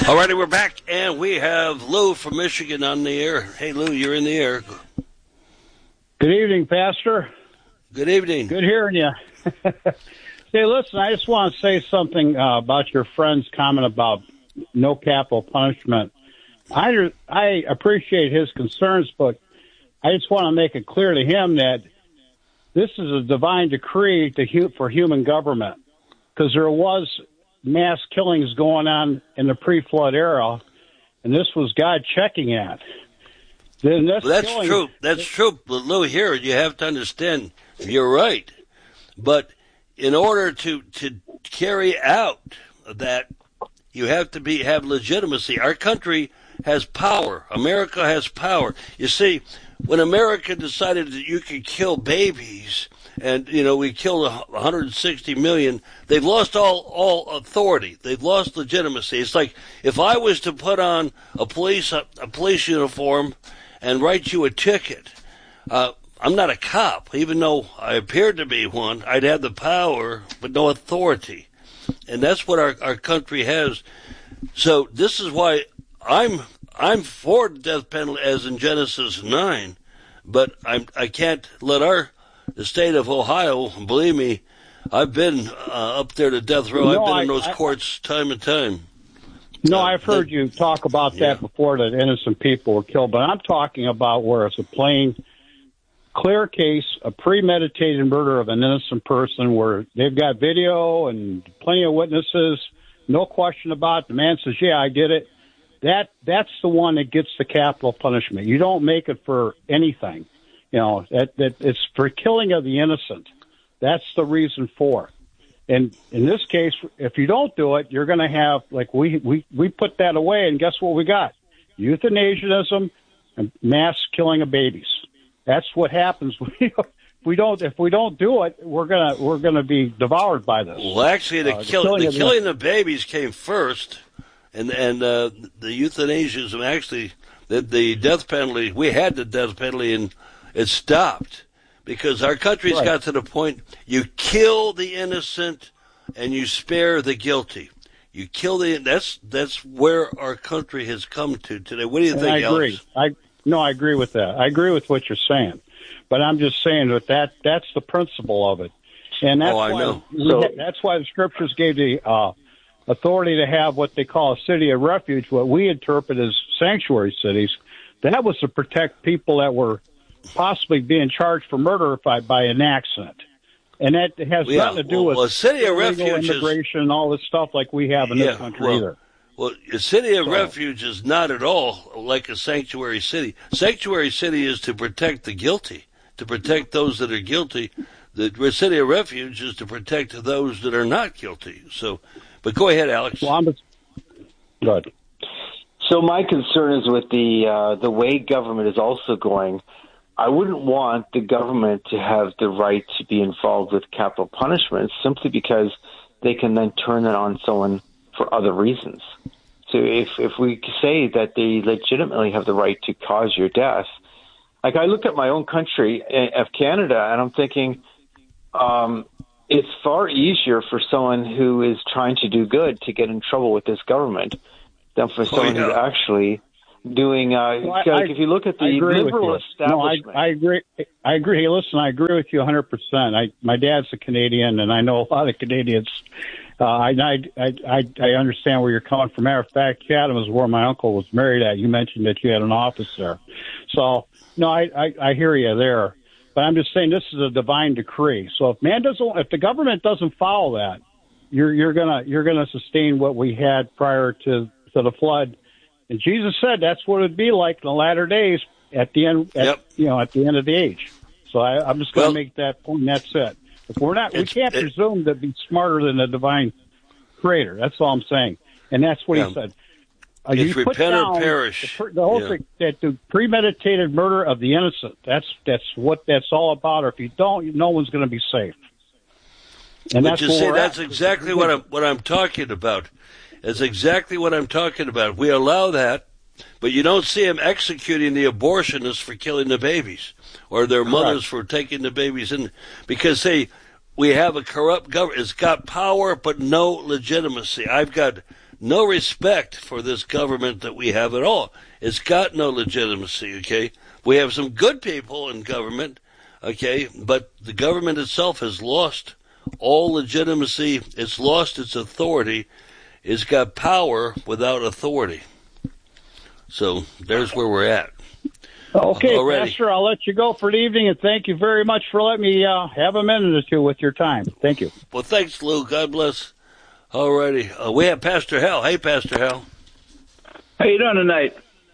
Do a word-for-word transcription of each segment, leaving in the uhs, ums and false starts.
All righty, we're back, and we have Lou from Michigan on the air. Hey, Lou, you're in the air. Good evening, Pastor. Good evening. Good hearing you. Say, listen, I just want to say something uh, about your friend's comment about no capital punishment. I, I appreciate his concerns, but I just want to make it clear to him that this is a divine decree to, for human government, because there was mass killings going on in the pre-flood era, and this was God checking at. Then this well, that's killing, true. That's true. But Lou, here you have to understand. You're right, but in order to to carry out that, you have to be have legitimacy. Our country has power. America has power. You see, when America decided that you could kill babies, and, you know, we killed one hundred sixty million, they've lost all, all authority. They've lost legitimacy. It's like if I was to put on a police a, a police uniform and write you a ticket, uh, I'm not a cop. Even though I appeared to be one, I'd have the power but no authority. And that's what our, our country has. So this is why I'm I'm for the death penalty as in Genesis nine, but I'm, I can't let our the state of Ohio, believe me, I've been uh, up there to death row. No, I've been I, in those I, courts time and time. No, uh, I've heard that, you talk about yeah. that before, that innocent people were killed, but I'm talking about where it's a plain, clear case, a premeditated murder of an innocent person where they've got video and plenty of witnesses, no question about it. The man says, yeah, I did it. That That's the one that gets the capital punishment. You don't make it for anything. You know, that, that it's for killing of the innocent. That's the reason for it. And in this case, if you don't do it, you're going to have, like, we, we, we put that away, and guess what we got? Euthanasianism and mass killing of babies. That's what happens. if we don't, if we don't do it, we're gonna, we're gonna be devoured by this. Well, actually, the, uh, kill, the killing, the of, killing of babies came first, and and uh, the euthanasianism, actually, the, the death penalty, we had the death penalty, and it stopped because our country's right. got to the point you kill the innocent and you spare the guilty. You kill the that's that's where our country has come to today. What do you and think, I agree. Alex? I no, I agree with that. I agree with what you're saying, but I'm just saying that, that that's the principle of it, and that's oh, I why know. So, that's why the scriptures gave the uh, authority to have what they call a city of refuge, what we interpret as sanctuary cities. That was to protect people that were possibly being charged for murder by, by an accident. And that has yeah, nothing to do well, with well, city of refuge immigration and all this stuff like we have in yeah, this country well, either. Well, a city of so, refuge is not at all like a sanctuary city. Sanctuary city is to protect the guilty, to protect those that are guilty. The city of refuge is to protect those that are not guilty. So, but go ahead, Alex. Well, I'm just, good. So my concern is with the uh, the way government is also going. I wouldn't want the government to have the right to be involved with capital punishment simply because they can then turn it on someone for other reasons. So if if we say that they legitimately have the right to cause your death, like I look at my own country of Canada, and I'm thinking um, it's far easier for someone who is trying to do good to get in trouble with this government than for someone oh, yeah. who's actually doing, uh, well, like I, if you look at the liberal establishment. No, I, I agree. I agree. Hey, listen, I agree with you one hundred percent. I, my dad's a Canadian, and I know a lot of Canadians. Uh, I, I, I, I understand where you're coming from. Matter of fact, Chatham is where my uncle was married at. You mentioned that you had an office there. So, no, I, I, I hear you there. But I'm just saying this is a divine decree. So if man doesn't, if the government doesn't follow that, you're, you're gonna, you're gonna sustain what we had prior to, to the flood. And Jesus said that's what it'd be like in the latter days at the end, at, yep. you know, at the end of the age. So I, I'm just going to well, make that point. And that's it. If we're not, we can't it, presume to be smarter than the divine creator. That's all I'm saying. And that's what yeah. he said. Uh, it's you put repent down or perish. The, the whole yeah. thing, that the premeditated murder of the innocent. That's that's what that's all about. Or if you don't, no one's going to be safe. And but that's you see, that's at. exactly what I'm what I'm talking about. It's exactly what I'm talking about. We allow that, but you don't see them executing the abortionists for killing the babies or their Correct. mothers for taking the babies in, because they we have a corrupt government. It's got power but no legitimacy. I've got no respect for this government that we have at all. It's got no legitimacy, okay? We have some good people in government, okay, but the government itself has lost all legitimacy. It's lost its authority. It's got power without authority. So there's where we're at. Okay, Already. Pastor, I'll let you go for the evening, and thank you very much for letting me uh, have a minute or two with your time. Thank you. Well, thanks, Lou. God bless. All righty. Uh, we have Pastor Hal. Hey, Pastor Hal. How you doing tonight?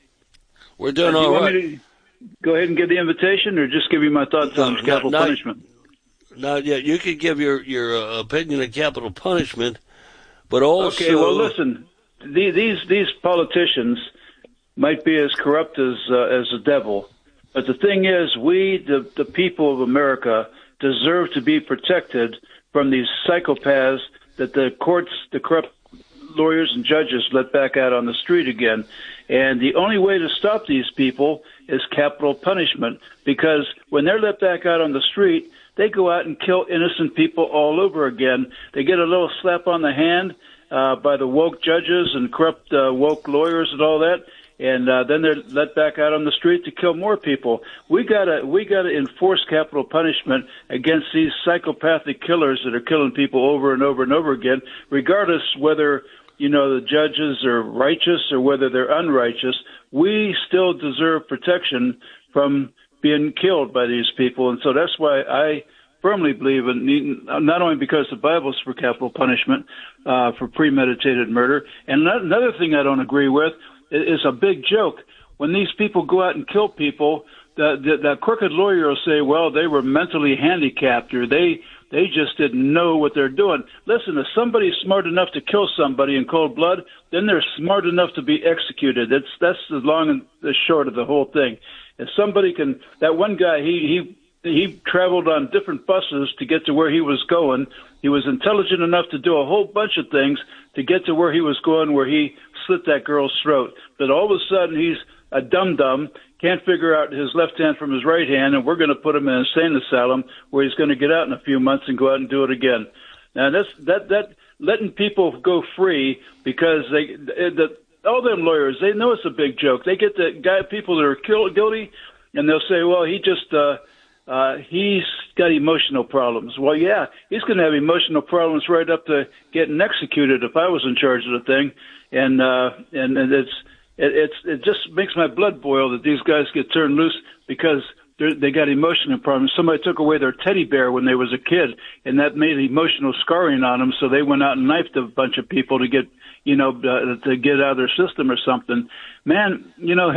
We're doing uh, do all you right. Want me to go ahead and give the invitation, or just give you my thoughts on No, capital not, punishment? Not yet. You could give your, your uh, opinion on capital punishment, but also... Okay, well, listen. The, these these politicians might be as corrupt as uh, as the devil, but the thing is, we, the, the people of America, deserve to be protected from these psychopaths that the courts, the corrupt lawyers and judges let back out on the street again. And the only way to stop these people is capital punishment, because when they're let back out on the street, they go out and kill innocent people all over again. They get a little slap on the hand uh, by the woke judges and corrupt uh, woke lawyers and all that, and uh, then they're let back out on the street to kill more people. We gotta we gotta enforce capital punishment against these psychopathic killers that are killing people over and over and over again, regardless whether you know the judges are righteous or whether they're unrighteous. We still deserve protection from being killed by these people, and so that's why I firmly believe in, not only because the Bible's for capital punishment uh, for premeditated murder, and another thing I don't agree with is a big joke. When these people go out and kill people, the, the, the crooked lawyer will say, well, they were mentally handicapped, or they they just didn't know what they're doing. Listen, if somebody's smart enough to kill somebody in cold blood, then they're smart enough to be executed. That's that's the long and the short of the whole thing. If somebody can, that one guy, he he he traveled on different buses to get to where he was going. He was intelligent enough to do a whole bunch of things to get to where he was going, where he slit that girl's throat. But all of a sudden, he's a dum-dum, can't figure out his left hand from his right hand, and we're going to put him in an insane asylum where he's going to get out in a few months and go out and do it again. Now, that's, that, that letting people go free because they, the, all them lawyers, they know it's a big joke. They get the guy, people that are kill, guilty, and they'll say, well, he just, uh, uh, he's got emotional problems. Well, yeah, he's going to have emotional problems right up to getting executed if I was in charge of the thing. And, uh, and, and it's, it, it's, it just makes my blood boil that these guys get turned loose because they got emotional problems. Somebody took away their teddy bear when they was a kid, and that made emotional scarring on them. So they went out and knifed a bunch of people to get, you know, uh, to get out of their system or something. Man, you know,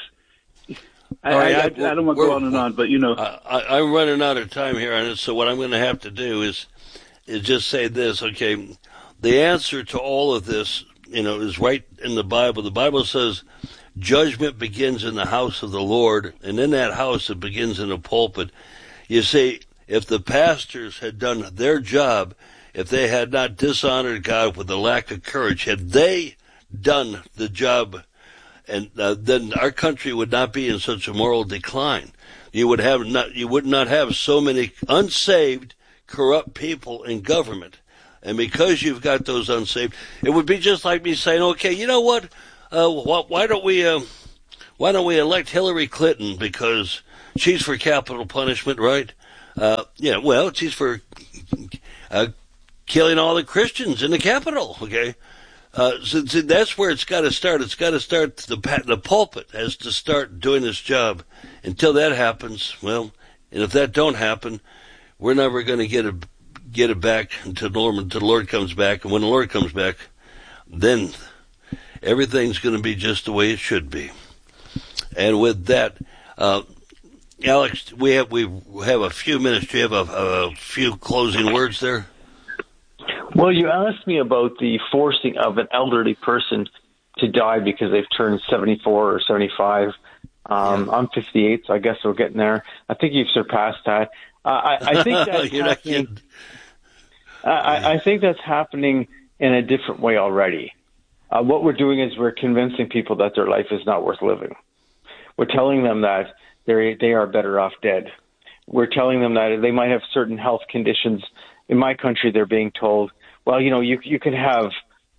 it's. I, right, I, I, I, I don't want to go on and on, but you know, I, I'm running out of time here on it. So what I'm going to have to do is, is just say this. Okay, the answer to all of this, you know, is right in the Bible. The Bible says judgment begins in the house of the Lord, and in that house it begins in the pulpit. You see, if the pastors had done their job, if they had not dishonored God with a lack of courage, had they done the job, and uh, then our country would not be in such a moral decline. You would have not, you would not have so many unsaved, corrupt people in government. And because you've got those unsaved, it would be just like me saying, okay, you know what? Uh, wh- why don't we, uh, why don't we elect Hillary Clinton because she's for capital punishment, right? Uh, yeah, well, she's for uh, killing all the Christians in the Capitol, okay? Uh, so, so that's where it's got to start. It's got to start, the the pulpit has to start doing its job. Until that happens, well, and if that don't happen, we're never going to get it, get it back until, Norman, until the Lord comes back. And when the Lord comes back, then everything's going to be just the way it should be. And with that, uh, Alex, we have we have a few minutes. Do you have a, a few closing words there? Well, you asked me about the forcing of an elderly person to die because they've turned seventy-four or seventy-five. Um, yeah. I'm fifty-eight, so I guess we're getting there. I think you've surpassed that. Uh, I, I think that's You're not kidding. Uh, I, I think that's happening in a different way already. Uh, what we're doing is we're convincing people that their life is not worth living. We're telling them that they they are better off dead. We're telling them that they might have certain health conditions. In my country, they're being told, well, you know, you you can have,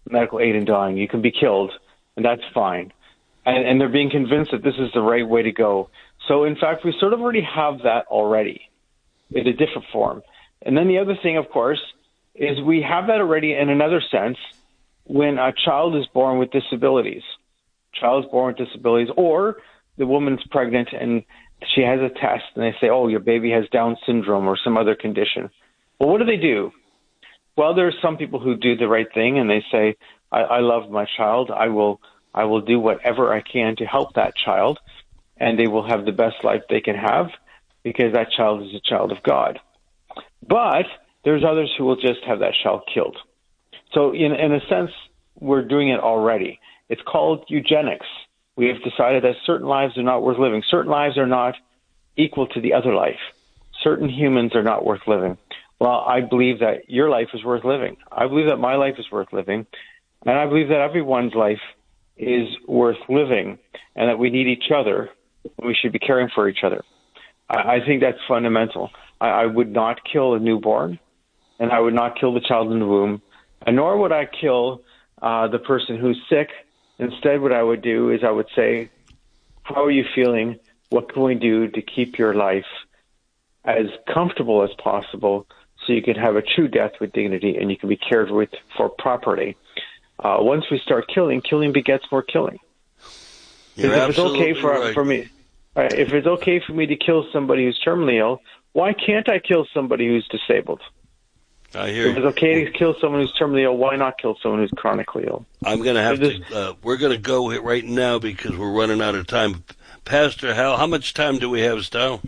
medical aid in dying. You can be killed, and that's fine. And, and they're being convinced that this is the right way to go. So, in fact, we sort of already have that already in a different form. And then the other thing, of course, is we have that already in another sense when a child is born with disabilities. Child is born with disabilities, or the woman's pregnant and she has a test and they say, oh, your baby has Down syndrome or some other condition. Well, what do they do? Well, there are some people who do the right thing and they say, I, I love my child. I will, I will do whatever I can to help that child, and they will have the best life they can have because that child is a child of God. But there's others who will just have that child killed. So in, in a sense, we're doing it already. It's called eugenics. We have decided that certain lives are not worth living. Certain lives are not equal to the other life. Certain humans are not worth living. Well, I believe that your life is worth living. I believe that my life is worth living. And I believe that everyone's life is worth living and that we need each other. We should be caring for each other. I, I think that's fundamental. I, I would not kill a newborn, and I would not kill the child in the womb, and nor would I kill uh, the person who's sick. Instead, what I would do is I would say, how are you feeling? What can we do to keep your life as comfortable as possible so you can have a true death with dignity and you can be cared with for properly? Uh, once we start killing, killing begets more killing. You're if it's okay for right. for me, uh, if it's okay for me to kill somebody who's terminally ill, why can't I kill somebody who's disabled? I hear if you. it's okay to kill someone who's terminally ill, why not kill someone who's chronically ill? I'm going to have to, uh, we're going to go right now because we're running out of time. Pastor Hal, how much time do we have, Styles?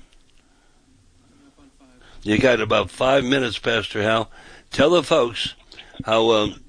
You got about five minutes, Pastor Hal. Tell the folks how um,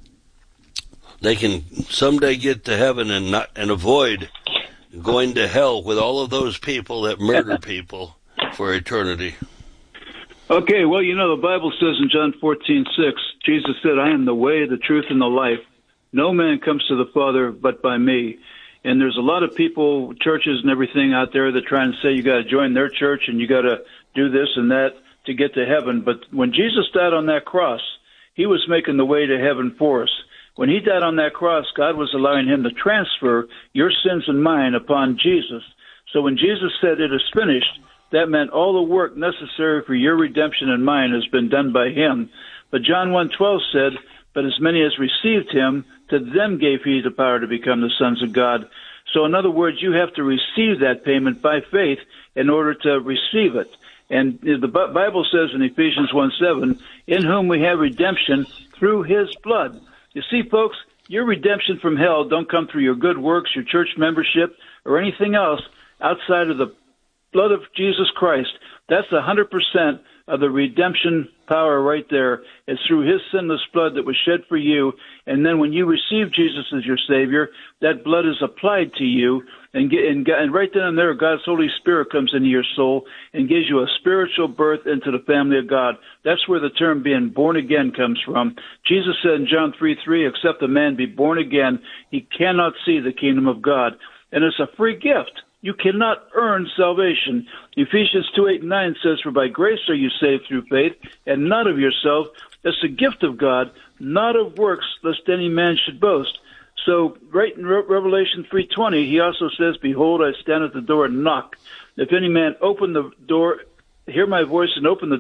they can someday get to heaven and not and avoid going to hell with all of those people that murder people for eternity. Okay, well, you know, the Bible says in John fourteen six, Jesus said, I am the way, the truth, and the life. No man comes to the Father but by me. And there's a lot of people, churches and everything out there that try and say you got to join their church and you got to do this and that to get to heaven. But when Jesus died on that cross, he was making the way to heaven for us. When he died on that cross, God was allowing him to transfer your sins and mine upon Jesus. So when Jesus said it is finished, that meant all the work necessary for your redemption and mine has been done by him. But John one twelve said, but as many as received him, to them gave he the power to become the sons of God. So in other words, you have to receive that payment by faith in order to receive it. And the Bible says in Ephesians one seven, in whom we have redemption through his blood. You see, folks, your redemption from hell don't come through your good works, your church membership, or anything else outside of the blood of Jesus Christ. That's one hundred percent of the redemption power right there. It's through his sinless blood that was shed for you. And then when you receive Jesus as your Savior, that blood is applied to you. And, get, and, and right then and there, God's Holy Spirit comes into your soul and gives you a spiritual birth into the family of God. That's where the term being born again comes from. Jesus said in John three three, except a man be born again, he cannot see the kingdom of God. And it's a free gift. You cannot earn salvation. Ephesians two eight and nine says, for by grace are you saved through faith, and not of yourself. It's a gift of God, not of works, lest any man should boast. So right in Re- Revelation three twenty, he also says, behold, I stand at the door and knock. If any man open the door, hear my voice and open the